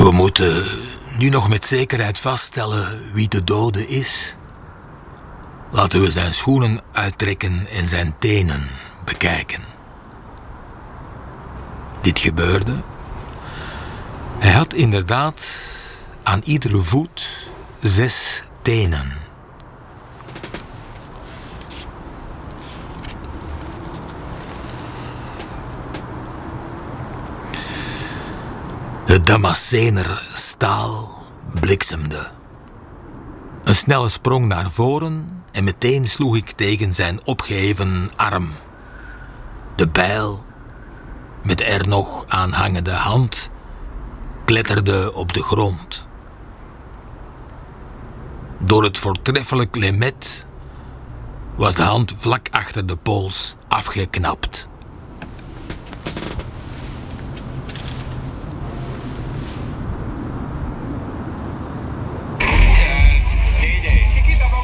We moeten nu nog met zekerheid vaststellen wie de dode is. Laten we zijn schoenen uittrekken en zijn tenen bekijken. Dit gebeurde. Hij had inderdaad aan iedere voet 6 tenen. Het Damascener staal bliksemde. Een snelle sprong naar voren en meteen sloeg ik tegen zijn opgeheven arm. De bijl, met er nog aan hangende hand, kletterde op de grond. Door het voortreffelijk lemet was de hand vlak achter de pols afgeknapt.